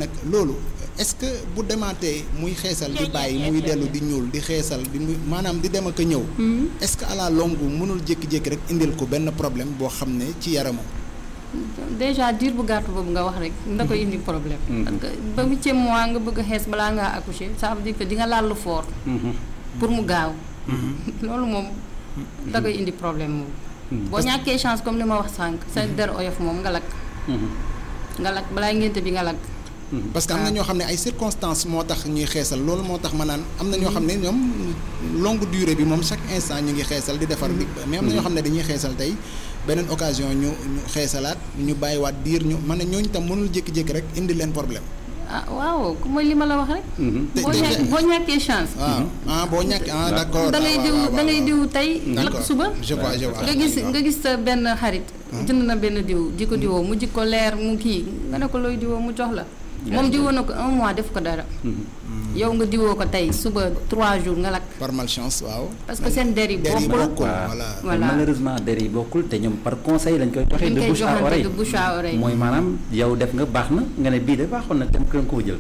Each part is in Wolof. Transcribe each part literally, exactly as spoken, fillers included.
nag loolu est-ce que bu demaatee muy xeesal di bàyyi muy dellu di ñuul di xeesal di muy maanaam di dem ak a ñëw. est-ce que à la longue mënul jékki-jékki rek indil ko benn problème boo xam ne ci yaramam. déjà diir bu gàtt boobu nga wax rek nda koy indi problème. parce que ba huitième mois nga bëgg a xees balaa ngaa accoucher ça veut dire que di nga laal lu fort. pour mu gaaw. loolu moom da koy indi problème moom. boo ñàkkee chance comme li ma wax sànq sa der oyof moom nga lakk. nga lakk balaa ngénte bi nga lakk. parce que am na ñoo xam ne ay circonstances moo tax ñuy xeesal loolu moo tax ma naan am na ñoo xam ne ñoom longue durée bi moom chaque instant ñu ngi xeesal di defar bi mais am na ñoo xam ne dañuy xeesal tey beneen occasion ñu ñu xeesalaat ñu bàyyiwaat diir ñu man ne ñooñu tam mënul jékki-jékki rek indi leen problème. ah waaw ku mooy li ma la wax rek. boo ñàkk boo ñàkkee chance. waaw ah boo ñàkk ah d'accord. da ngay diw da ngay diw tey. lakk suba je vois je vois nga gis nga gis sa benn xarit. jënd na benn diw di ko diwoo mu ji ko leer mu kii nga ne ko looy diwoo mu jox la. moom diwoo na ko un mois def ko dara. yow nga diwoo ko tey suba trois jours nga lakk. par malchance waaw. parce que seen der yi bokkul. voilà malheureusement der yi bokkul te ñoom par conseil lañ koy joxe. de bouche à oreille de bouche à oreille. mooy maanaam yow def nga baax na nga ne bii de baaxoon na dem kën koo jël.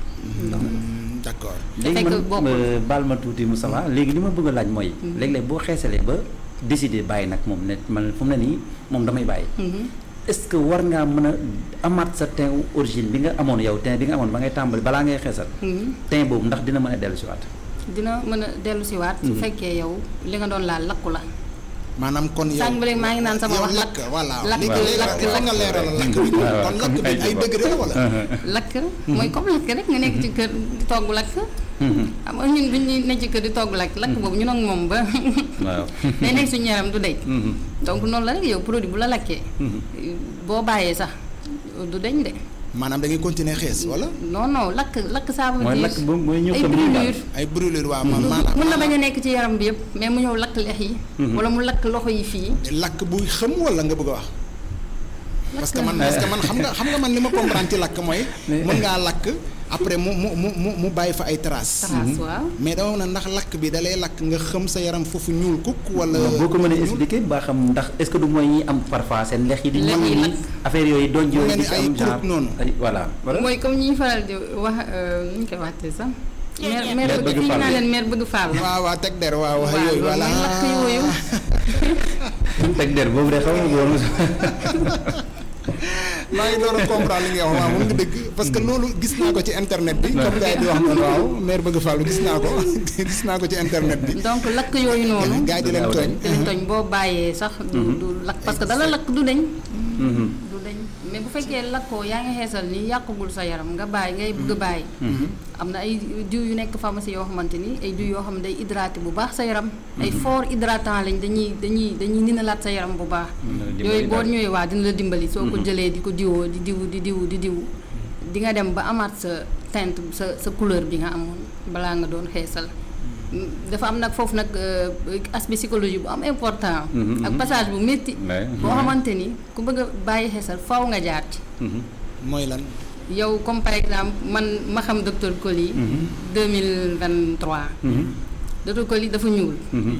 d'accord. léegi man baal ma tuuti Moussa léegi li ma bëgg a laaj mooy. léeg-léeg boo xeesalee ba décider bàyyi nag moom ne man fu mu ne nii moom damay bàyyi. est-ce que war ngaa mën a amaat sa teint origine bi nga amoon yow teint bi nga amoon ba ngay tàmbali balaa ngay xeesal. teint boobu ndax dina mën a dellu si waat. dina mën a dellu si waat. su fekkee yow li nga doon laal lakku la. maanaam kon yow sànq ba léegi maa ngi naan sama wax lakk voilà lakk lakk lakk nga leeral lakk bi kon lakk bi ay degré la wala. lakk mooy comme lakk rek nga nekk ci kër di togg lakk. xam nga ñun bu ñuy nekk ci kër di togg lakk lakk boobu ñun ak moom ba. waaw day nekk suñu yaram du deñ. donc noonu la rek yow produit bu la lakkee. boo bàyyee sax du deñ de. maanaam da ngay continuer xees wala. non non lakk lakk ça veut dire mooy lakk boobu mooy ñëw ay brûlure ay brûlure waaw maanaam. mën na bañ a nekk ci yaram bi yëpp mais mu ñëw lakk lex yi. wala mu lakk loxo yi fii. lakk buy xëm wala nga bëgg a wax. parce que man parce que man xam nga xam nga man li ma comprendre ci lakk mooy. mën ngaa lakk après mu mu mu mu mu bàyyi fa ay traces. traces waaw. mais dama na ndax lakk bi da lay lakk nga xëm sa yaram foofu ñuul kukk wala. boo ko mënee expliquer ba xam ndax est-ce que du mooy ñi am parfois seen lex yi di. lex yi lakk affaire yooyu doon yooyu di ay am genre noonu. ay voilà. mooy comme ñi faral di wax nu ñu koy waxtee sax. meer meer bëgg fii naa leen meer bëgg faal. waaw waaw teg der waaw wax yooyu voilà mooy lakk yooyu. teg der boobu de xaw ma ko maa ngi doon comprendre li nga wax waaw mu ngi dëgg parce que loolu gis naa ko ci internet bi comme gars yi di wax noonu waaw maire bëgg fàllu gis naa ko gis naa ko ci internet bi donc lakk yooyu noonu gars yi di leen tooñ di leen tooñ boo bàyyee sax du du lakk parce que dala lakk du deñ du deñ mais bu fekkee lakkoo yaa ngi xeesal nii yàqugul sa yaram nga bàyyi ngay bëgg a bàyyi am na ay diw yu nekk pharmacie yoo xamante ni ay diw yoo xam ne day hydraté bu baax sa yaram ay fort hydratant lañ dañuy dañuy dañuy ninalaat sa yaram bu baax yooyu boo ñëwee waa dina la dimbali soo ko jëlee di ko diwoo di diw di diw di diw di nga dem ba amaat sa teinte sa sa couleur bi nga amoon balaa nga doon xeesal dafa am nag foofu nag aspect psychologie bu am important ak passage bu métti boo xamante ni ku bëgg a bàyyi xeesal faaw nga jaar ci mooy lan yow comme par exemple man ma xam docteur Coly deux mille vingt-trois docteur Coly dafa ñuul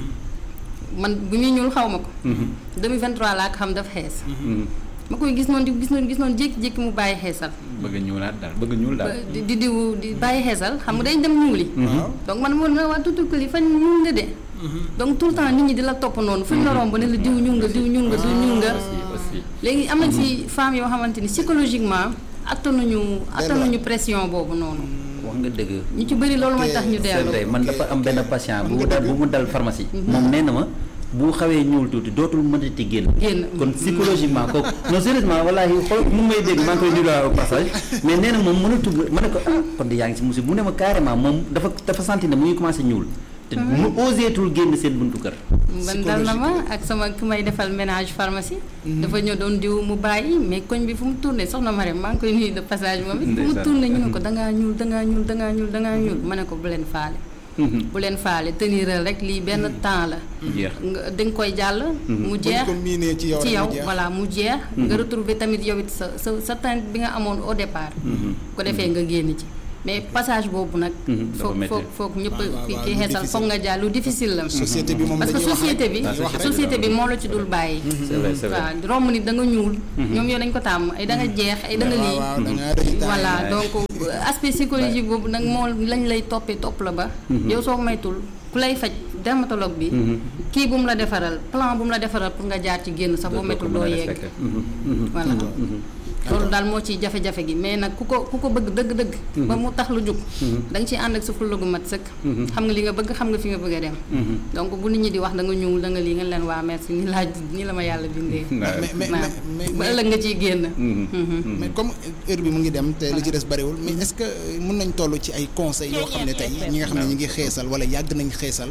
man bu muy ñuul xaw ma ko deux mille vingt-trois laa ko xam dafa xees ma koy gis noonu di gis noonu gis noonu jékki-jékki mu bàyyi xeesal bëgg ñuulaat daal bëgg ñuul daal di di diw di bàyyi xeesal xam nga day dem ñuuli donc man moo na waa docteur Coly fan ñuul nga de donc tout le temps nit ñi di la topp noonu fu ñu la romb ne la diw ñuul nga diw ñuul nga diw ñuul nga léegi am na ci femmes yoo xamante ni psychologiquement attanuñu attanuñu pression boobu noonu wax nga dëgg ñu ci bëri loolu mooy tax ñu c'est dellu vrai man dafa am benn patient bu dal bu mu dal pharmacie moom nee na ma bu xawee ñuul tuuti dootul mënati génn génn kon psychologiquement kooku non sérieusement wallaahi xool mu ngi may dégg maa ngi koy nuyu au passage mais nee na moom mënatul ma ne ko ah kon de yaa ngi si musib mu ne ma carrément moom dafa dafa sentir ne mu ngi commencé ñuul te mu oseetul génn seen buntu kër man dal na ma ak sama ki may defal ménage pharmacie dafa ñëw doon diw mu bàyyi mais koñ bi fu mu tourné soxna Marème maa ngi koy nuyu de passage moom it fu mu tourné ñu ne ko dangaa ñuul dangaa ñuul dangaa ñuul dangaa ñuul ma ne ko bu leen faale bu leen faale teniral rek lii benn temps la nga danga koy jàll mu jeex ci yow voilà mu jeex nga retrouver tamit yow it sa sa sa teint bi nga amoon au départ ko defee nga génn ci mais passage boobu nag. foog foog foog ñëpp ki xeesal foog nga jaar lu difficile la. société bi moom parce que société bi société bi moo la ci dul bàyyi. c'est vrai c'est vrai waaw romb nit da nga ñuul. ñoom yow dañ ko tàmm ay da nga jeex ay da nga lii. voilà donc aspect psychologique boobu nag moo lañ lay toppee topp la ba. yow soo maytul ku lay faj dermatologue bi. kii bu mu la defaral plan bu mu la defaral pour nga jaar ci génn sax boo maytul doo yegg. voilà. loolu daal moo ciy jafe-jafe gi mais nag ku ko ku ko bëgg dëgg-dëgg. ba mu tax lu jug. da nga ciy ànd ak sa fulla gu mat sëkk. xam nga li nga bëgg xam nga fi nga bëgg a dem. donc bu nit ñi di wax da nga ñuul da nga lii nga leen waa merci ni laa ni la ma yàlla bindee. mais mais mais ba ëllëg nga ciy génn. mais comme heure bi mu ngi dem te li ci des bariwul mais est-ce que mën nañ toll ci ay conseils yoo xam ne tey ñi nga xam ne ñu ngi xeesal wala yàgg nañ xeesal.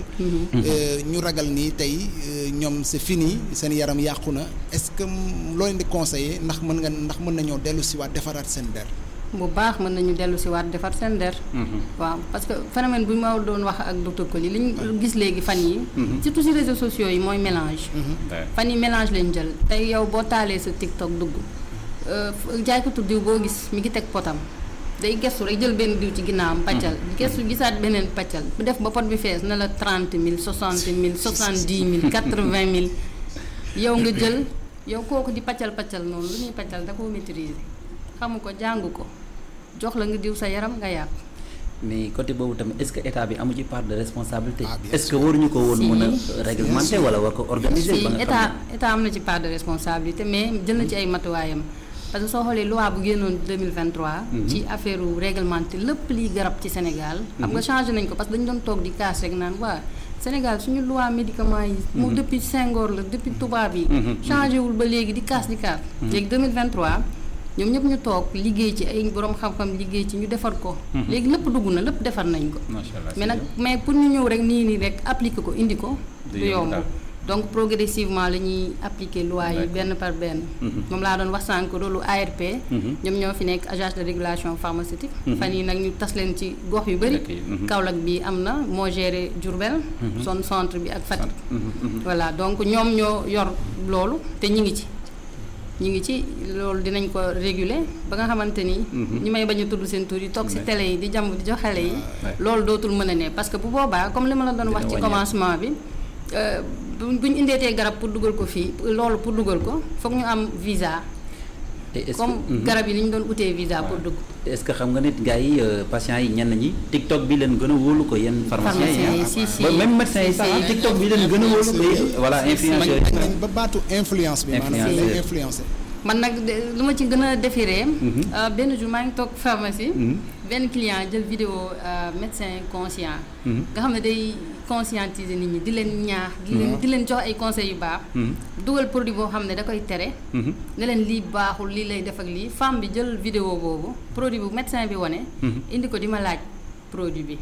ñu ragal ni tey ñoom c'est fini seen yaram yàqu na est-ce que loo leen di conseiller ndax mën nga ndax mën nañoo dellu si waat defaraat seen der. bu baax mën nañu dellu si waat defar seen der. waaw parce que phénomène bi ma doon wax ak docteur Coly li ñu gis léegi fan yi surtout si réseaux sociaux yi mooy mélange. fan yi mélange lañ jël tey yow boo taalee sa TikTok dugg jaaykatu diw boo gis mi ngi teg potam day gestu rek jël benn diw ci ginnaawam pàccal gestu gisaat beneen pàccal bu def ba pot bi fees na la trente mille soixante mille soixante-dix mille quatre-vingt mille yow nga jël. yow kooku di paccal paccal noonu lu ñuy paccal da koo maîtriser xamu ko jàngu ko jox la nga diw sa yaram nga yàq. mais côté boobu tamit est-ce que état bi amu ci part de responsabilité. est-ce que waruñu ko woon mën a réglementer wala war ko organiser. ba nga état état am na ci part de responsabilité mais jël na ci ay matuwaayam parce que soo xoolee loi bu génnoon deux mille vingt-trois. ci affaire réglementé lépp liy garab ci Sénégal. xam nga changé nañ ko parce que dañu doon toog di kaas rek naan waa. Sénégal suñu loi médicaments yi. moom depuis Senghor la depuis tubaab yi. changé wul ba léegi di kaas di kaas. léegi deux mille vingt-trois ñoom ñëpp ñu toog liggéey ci ay borom xam-xam liggéey ci ñu defar ko. léegi lépp dugg na lépp defar nañ ko. mais nag mais pour ñu ñëw rek nii nii rek appliquer ko indi ko. du yomb donc progressivement la ñuy appliquer loi yi benn par benn. moom laa doon wax sànq loolu A R P. ñoom ñoo fi nekk agence de régulation pharmaceutique. fan yi nag ñu tas leen ci gox yu bëri. Kaolack bi am na moo géré Diourbel. son centre bi ak Fatick. voilà donc ñoom ñoo yor loolu te ñi ngi ci. ñi ngi ci loolu dinañ ko réguler ba nga xamante ni. ñi may bañ a tudd seen tur yi toog ci télé yi di jàmb di jox xale yi. loolu dootul mën a ne parce que bu boobaa comme li ma la doon wax ci commencement bi. bu bu ñu indeetee garab pour dugal ko fii loolu pour dugal ko foog ñu am visa. comme garab yi ni ñu doon utee visa pour dugg. est-ce que xam nga nit gars yi patients yi ñenn ñi TikTok bi leen gën a wóolu ko yenn pharmaciens yi si si ba même médecins yi sax TikTok bi leen gën a wóolu ko voilà influenceurs yi ba baatu influence bi maanaam lay influencer. man nag lu ma ci gën a déféré. benn jour maa ngi toog pharmacie. benn client jël vidéo médecin conscient. nga xam ne day conscientiser nit ñi di leen ñaax. di leen di leen jox ay conseils yu baax. dugal produit boo xam ne da koy tere. ne leen lii baaxul lii lay def ak lii femme bi jël vidéo boobu produit bu médecin bi wane. indi ko di ma laaj produit bi.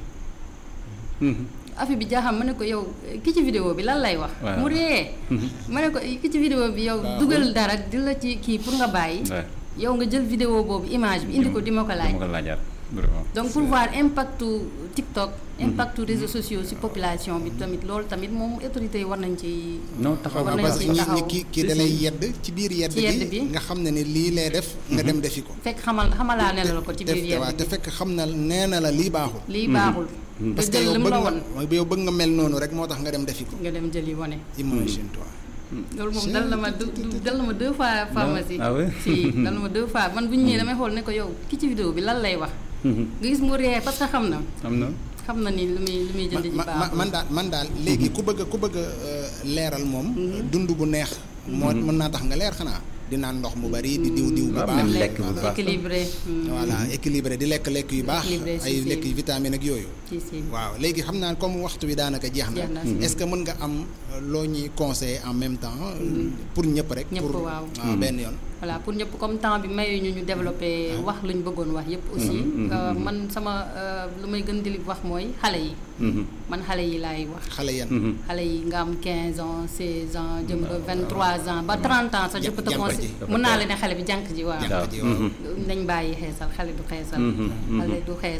affaire bi jaaxam ma ne ko yow ki ci vidéo bi lan lay wax. mu ree ma ne ko ki ci vidéo bi yow dugal dara di la ci kii pour nga bàyyi. yow nga jël vidéo boobu image bi indi ko di ma ko laaj. donc pour voir impactu TikTok. impactu réseaux sociaux ci population bi tamit loolu tamit moom autorités yi war nañ ci. non taxaw war nañ parce ci que taxaw ñi kii kii da lay yedd ci biir yedd bi nga xam ne ne lii lay def. nga dem defi ko. fekk xamal xamalaa ne la ko ci biir yedd bi te fekk xam na nee na la lii baaxul. lii baaxul. parce que yow bëgg nga yow bëgg nga mel noonu rek moo tax nga dem defi ko. nga dem jëli wane. imagine toi. loolu moom dal na ma dal na ma deux fois pharmacie. ah oui si dal na ma deux fois man bu ñu ñëwee damay xool ne ko yow ki ci vidéo bi lan lay wax. nga gis mu ree parce que xam na. xam na xam na ni lu muy lu muy jënd ci baaxul. man daal man daal léegi ku bëgg ku bëgg leeral moom. dund bu neex. moo mën naa tax nga leer xanaa. di naan ndox mu bari di diw diw bu baax lekk bu baax équilibré. voilà équilibré di lekk lekk yu baax. ay lekk yu vitamine ak yooyu. waaw léegi xam naa comme waxtu wi daanaka jeex na. est-ce que mën nga am loo ñuy conseiller en même temps. pour ñëpp rek. ñëpp pour waaw benn yoon. voilà pour ñëpp comme temps bi mayu ñu ñu développé wax lu ñu bëggoon wax yëpp aussi. man sama lu may gën di wax mooy xale yi. man xale yi laay wax. xale yan. xale yi nga am quinze ans seize ans jëm ba vingt-trois ans ba trente ans sax je peux te conseiller mën naa leen ne xale bi jànq ji waaw. nañ bàyyi xeesal xale du xeesal. xale du xeesal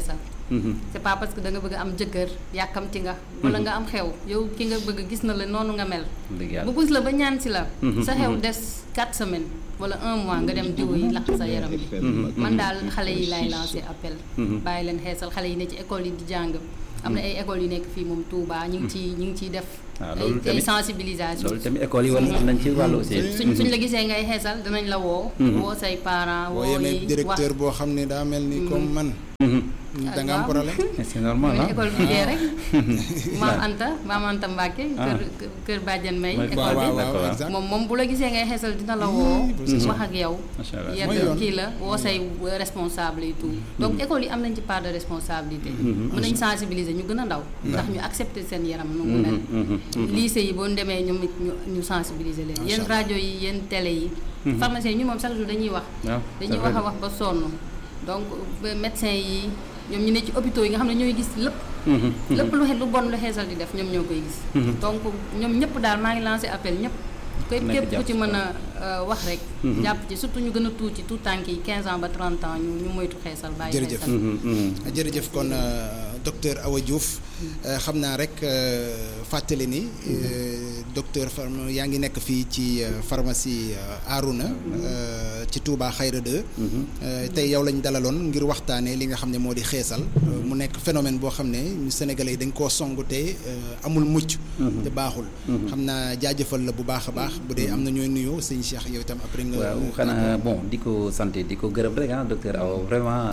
c'est pas parce que da nga bëgg am jëkkër yàkkamti nga wala nga am xew yow ki nga bëgg gis na la noonu nga mel bu gis la ba ñaan si la sa xew des quatre semaines wala un mois nga dem diw yi lakk sa yaram bi man daal xale yi laay lancé appel bàyyi leen xeesal xale yi ne ci école yi di jàng am na ay écoles yu nekk fii moom Touba ñu ngi ci ñu ngi ciy def ay sensibilisation loolu tamit école yi war nañ ci wàllu aussi suñ suñ la gisee ngay xeesal dinañ la woo woo say parents woo yi directeur boo xam ne daa mel ni comme man da nga am problème c'est normal ah école bi dee rek maam Anta maam Anta Mbacke kër kër Badiane May école bi moom moom bu la gisee ngay xeesal dina la woo wax ak yow yedd kii la woo say responsable et tout donc école yi am nañ ci part de responsabilité mën nañ sensibiliser ñu gën a ndaw ndax ñu accepter seen yaram nu mu mel lycée yi boo demee ñoom it ñu ñu sensibiliser leen yéen rajo yi yéen télé yi pharmacien yi ñu moom chaque jour dañuy wax dañuy wax a wax ba sonn donc médecin yi ñoom ñu ne ci hôpitaux yi nga xam ne ñooy gis lépp lépp lu lu bon lu xeesal di def ñoom ñoo koy gis donc ñoom ñëpp daal maa ngi lancé appel ñëpp koy képp ku ci mën a wax rek jàpp ci surtout ñu gën a tuuti tout tànk yi quinze ans ba trente ans ñu ñu moytu xeesal bàyyi jërëjëf jërëjëf kon docteur Awa Diouf xam naa rek fàttali ni docteur Farma yaa ngi nekk fii ci pharmacie Arouna ci Touba Xayra deux tey yow lañ dalaloon ngir waxtaanee li nga xam ne moo di xeesal mu nekk phénomène boo xam ne ñu sénégalais yi dañ koo songu te amul mucc te baaxul xam naa jaajëfal la bu baax a baax bu dee am na ñooy nuyoo sëñ Cheikh yow itam après nga waaw xanaa bon di ko sant di ko gërëm rek ah docteur Awa vraiment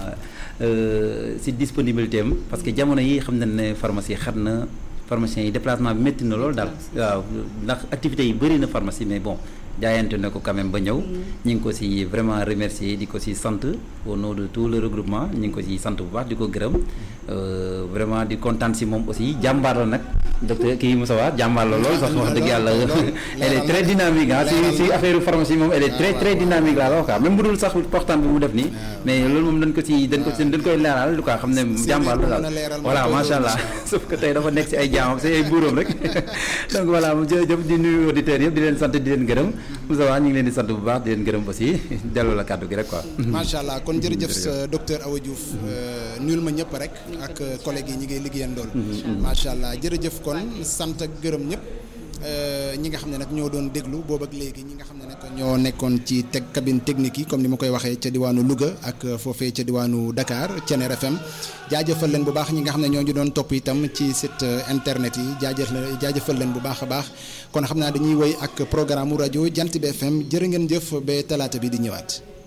si disponibilité am parce que jamono yi xam nañ ne pharmacie xat na pharmacien yi déplacement bi métti na loolu daal waaw ndax activités yi bëri na pharmacie mais bon jaayante na ko quand même ba ñëw ñu ngi ko si vraiment remercier di ko si sant au nom de tout le regroupement ñu ngi ko si sant bu baax di ko gërëm vraiment di kontaan si moom aussi jàmbaar la nag docteur kii Moussa Wa jàmbaar la lool sax wax dëgg yàlla elle est très dynamique ah si si affaire pharmacie moom elle est très très dynamique laa la wax quoi même bu dul sax waxtaan bi mu def nii mais loolu moom dañ ko si dañ ko si dañ koy leeral lu quoi xam ne jàmbaar la daal voilà macha allah sauf que tey dafa nekk si ay jaamam si ay buuram rek donc voilà jërëjëf di nuyu auditeurs yëpp di leen sant di leen gërëm Moussa Wa ñu ngi leen di sant bu baax di leen gërëm aussi delloo la kàddu gi rek quoi. macha allah kon jërëjëf docteur Awa Diouf nuyul ma ñëpp rek ak collègues yi ñi ngay liggéeyandool macha allah jërëjëf kon sant ak gërëm ñëpp ñi nga xam ne nag ñoo doon déglu boobu ak léegi ñi nga xam ne nag ñoo nekkoon ci teg cabine technique yi comme ni ma koy waxee ca diwaanu Louga ak foofee ca diwaanu Dakar Thiéniere F M jaajëfal leen bu baax ñi nga xam ne ñoo ñu doon topp itam ci site internet yi jaajëfal jaajëfal leen bu baax a baax kon xam naa dañuy woy ak programme rajo Jant bi F M jërë ngeen jëf ba talaata bi di ñëwaat.